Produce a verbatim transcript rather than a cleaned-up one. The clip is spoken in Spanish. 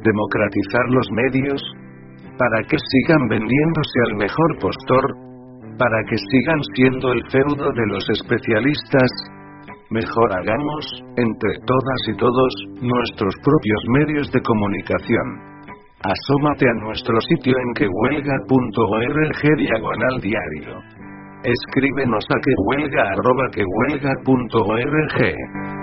democratizar los medios, para que sigan vendiéndose al mejor postor, para que sigan siendo el feudo de los especialistas. Mejor hagamos, entre todas y todos, nuestros propios medios de comunicación. Asómate a nuestro sitio en quehuelga.org diagonal diario. Escríbenos a quehuelga arroba quehuelga punto org.